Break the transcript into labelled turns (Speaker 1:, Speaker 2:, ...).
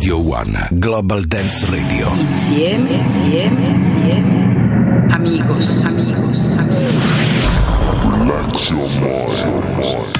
Speaker 1: Radio One Global Dance Radio.
Speaker 2: Insieme. Amigos.
Speaker 3: Relax your mind.